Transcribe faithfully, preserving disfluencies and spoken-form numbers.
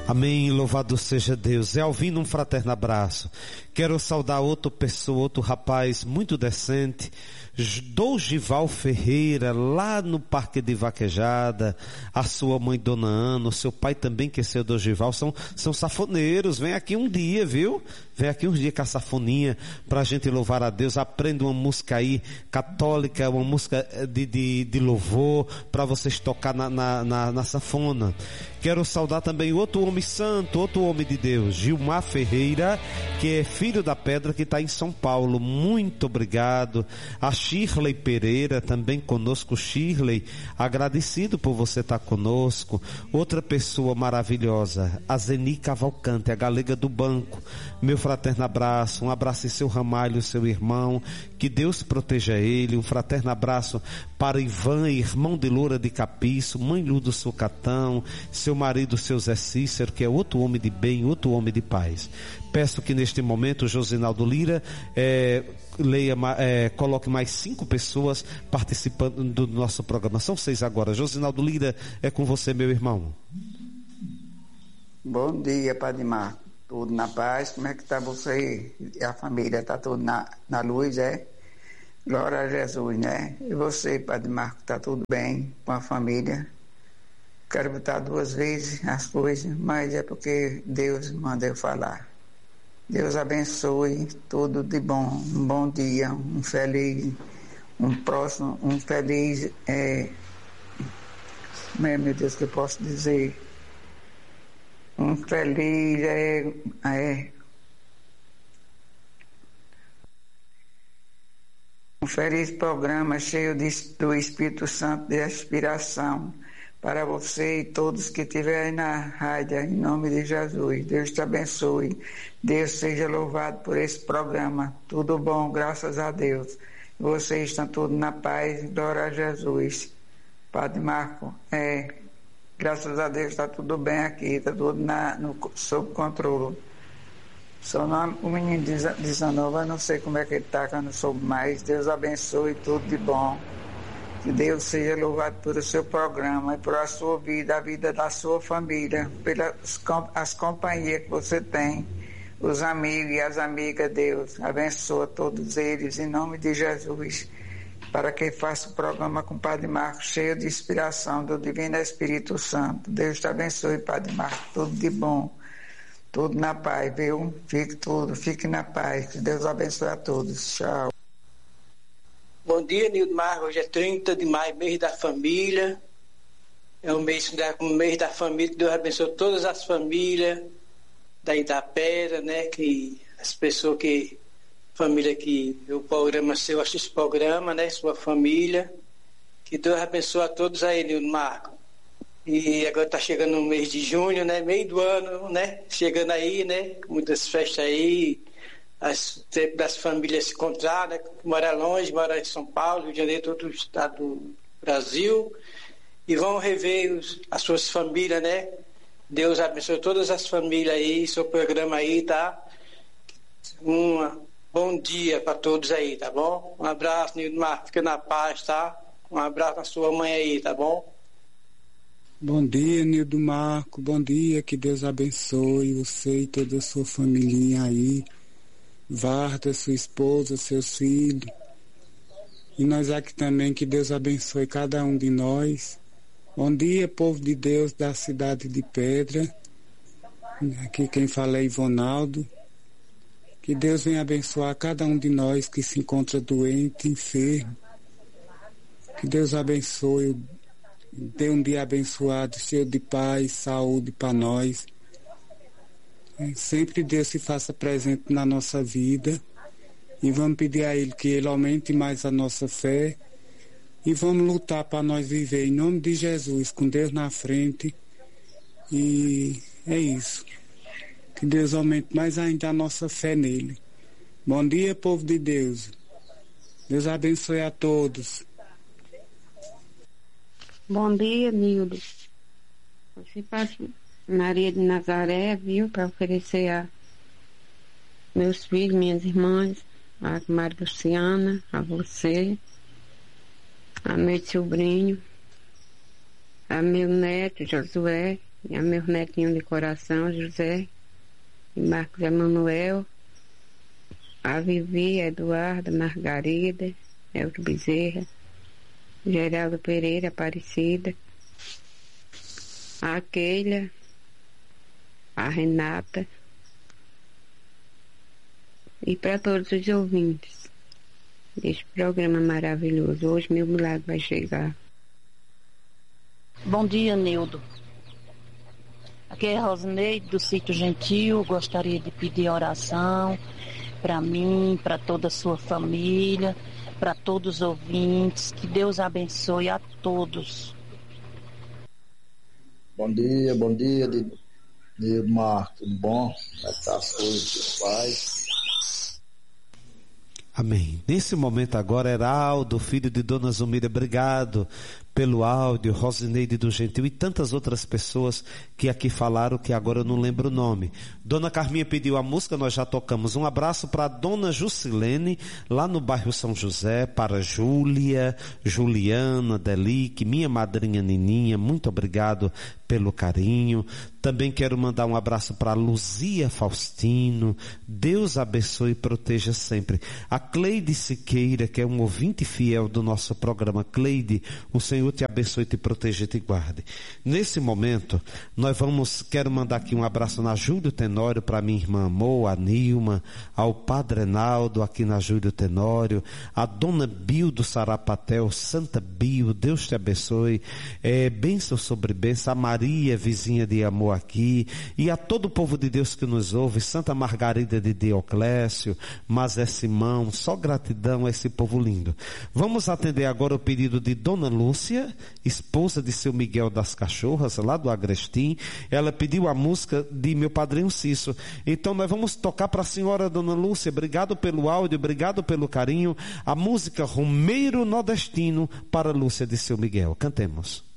Amém, louvado seja Deus. É ouvindo um fraterno abraço. Quero saudar outra pessoa, outro rapaz muito decente, Dorival Ferreira, lá no Parque de Vaquejada, a sua mãe Dona Ana, o seu pai também, que é seu Dorival, são, são safoneiros. Vem aqui um dia, viu? Vem aqui uns dias com a safoninha pra gente louvar a Deus. Aprenda uma música aí católica, uma música de, de, de louvor para vocês tocar na, na, na, na sanfona. Quero saudar também outro homem santo, outro homem de Deus, Gilmar Ferreira, que é filho da Pedra, que está em São Paulo. Muito obrigado. A Shirley Pereira também conosco. Shirley, agradecido por você estar conosco. Outra pessoa maravilhosa, a Zeni Cavalcante, a galega do banco. Meu fraterno abraço, um abraço em seu Ramalho, seu irmão, que Deus proteja ele. Um fraterno abraço para Ivan, irmão de Loura de Capiço, mãe Lu do Sucatão, seu marido, seu Zé Cícero, que é outro homem de bem, outro homem de paz. Peço que neste momento o Josinaldo Lira é, leia, é, coloque mais cinco pessoas participando do nosso programa. São seis agora. Josinaldo Lira, é com você, meu irmão. Bom dia, Padre Marco. Tudo na paz? Como é que está você e a família? Está tudo na, na luz, é? Glória a Jesus, né? E você, Padre Marco, está tudo bem com a família? Quero botar duas vezes as coisas, mas é porque Deus manda eu falar. Deus abençoe tudo de bom, um bom dia, um feliz, um próximo, um feliz, é, meu Deus, que eu posso dizer, um feliz, é, é, um feliz programa cheio de, do Espírito Santo de inspiração para você e todos que estiverem na rádio, em nome de Jesus. Deus te abençoe. Deus seja louvado por esse programa. Tudo bom, graças a Deus. Vocês estão todos na paz, glória a Jesus. Padre Marco, é, graças a Deus está tudo bem aqui, está tudo na, no, sob controle. Só nome, o menino de Zanova, não sei como é que ele está, que eu não soube mais. Deus abençoe, tudo de bom. Que Deus seja louvado por o seu programa e por a sua vida, a vida da sua família, pelas as companhias que você tem, os amigos e as amigas. Deus abençoa todos eles em nome de Jesus, para que faça o programa com o Padre Marcos cheio de inspiração do Divino Espírito Santo. Deus te abençoe, Padre Marcos, tudo de bom, tudo na paz, viu? Fique tudo, fique na paz, que Deus abençoe a todos. Tchau. Bom dia, Nildmar. Hoje é trinta de maio, mês da família. É um mês que dá como mês da família, que Deus abençoe todas as famílias da Itapera, né? Que as pessoas que, família que o programa seu, assiste o programa, né? Sua família. Que Deus abençoe a todos aí, Nildmar. E agora está chegando o mês de junho, né? Meio do ano, né? Chegando aí, né? Muitas festas aí. As, das famílias se encontrar, né? Morar longe, morar em São Paulo, Rio de Janeiro, todo o estado do Brasil, e vão rever os, as suas famílias, né? Deus abençoe todas as famílias aí, seu programa aí, tá? Um bom dia para todos aí, tá bom? Um abraço, Nildmar, fica na paz, tá? Um abraço na sua mãe aí, tá bom? Bom dia, Nildo Marco, bom dia, que Deus abençoe você e toda a sua família aí. Varda, sua esposa, seus filhos. E nós aqui também, que Deus abençoe cada um de nós. Bom dia, povo de Deus da cidade de Pedra. Aqui quem fala é Ivonaldo. Que Deus venha abençoar cada um de nós que se encontra doente, enfermo. Que Deus abençoe, dê um dia abençoado, cheio de paz, saúde para nós. Sempre Deus se faça presente na nossa vida e vamos pedir a Ele que Ele aumente mais a nossa fé e vamos lutar para nós viver em nome de Jesus, com Deus na frente. E é isso, que Deus aumente mais ainda a nossa fé nele. Bom dia, povo de Deus. Deus abençoe a todos. Bom dia, Nildo. Você passa Maria de Nazaré, viu, para oferecer a meus filhos, minhas irmãs, a Maria Luciana, a você, a meu sobrinho, a meu neto, Josué, e a meus netinhos de coração, José e Marcos Emanuel, a Vivi, a Eduarda, Margarida, Elton Bezerra, Geraldo Pereira, Aparecida, a Keila, a Renata, e para todos os ouvintes deste programa maravilhoso. Hoje meu milagre vai chegar. Bom dia, Nildo. Aqui é Rosineide do Sítio Gentil. Gostaria de pedir oração para mim, para toda a sua família, para todos os ouvintes. Que Deus abençoe a todos. Bom dia, bom dia, Nildo Marco. Tudo bom? Como é que tá as coisas, pais? Amém. Nesse momento agora, Heraldo, filho de Dona Zumira, obrigado pelo áudio, Rosineide do Gentil e tantas outras pessoas que aqui falaram que agora eu não lembro o nome. Dona Carminha pediu a música, nós já tocamos. Um abraço para Dona Jusilene, lá no bairro São José, para Júlia, Juliana, Delique, minha madrinha Nininha, muito obrigado pelo carinho. Também quero mandar um abraço para Luzia Faustino, Deus abençoe e proteja sempre. A Cleide Siqueira, que é um ouvinte fiel do nosso programa. Cleide, o Senhor te abençoe, te proteja e te guarde. Nesse momento, nós vamos, quero mandar aqui um abraço na Júlio Tenório, para minha irmã Mo, a Nilma, ao Padre Enaldo, aqui na Júlio Tenório, a Dona Bio do Sarapatel, Santa Bio, Deus te abençoe, é, bênção sobre bênção, a Maria, vizinha de amor aqui, e a todo o povo de Deus que nos ouve, Santa Margarida de Dioclésio, Mazé Simão, só gratidão a esse povo lindo. Vamos atender agora o pedido de Dona Lúcia, esposa de seu Miguel das Cachorras, lá do Agrestim. Ela pediu a música de meu padrinho Cício. Então nós vamos tocar para a senhora Dona Lúcia. Obrigado pelo áudio, obrigado pelo carinho. A música Romeiro Nordestino para Lúcia de seu Miguel. Cantemos.